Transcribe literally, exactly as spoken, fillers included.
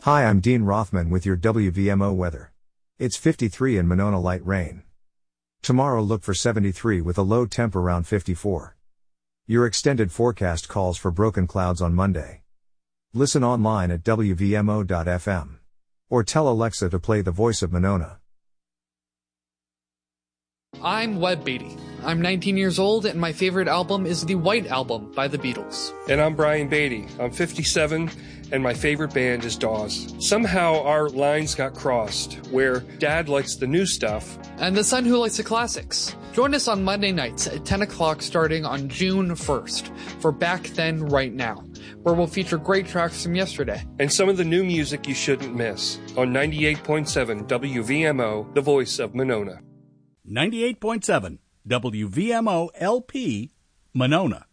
Hi, I'm Dean Rothman with your W V M O weather. It's fifty-three in Monona, light rain. Tomorrow look for seventy-three with a low temp around fifty-four. Your extended forecast calls for broken clouds on Monday. Listen online at W V M O dot F M. Or tell Alexa to play The Voice of Monona. I'm Webb Beatty. I'm nineteen years old, and my favorite album is the White Album by the Beatles. And I'm Brian Beatty. I'm fifty-seven, and my favorite band is Dawes. Somehow our lines got crossed, where Dad likes the new stuff. And the son who likes the classics. Join us on Monday nights at ten o'clock starting on June first for Back Then, Right Now, where we'll feature great tracks from yesterday. And some of the new music you shouldn't miss on ninety-eight point seven W V M O, the voice of Monona. ninety-eight point seven W V M O L P, Monona.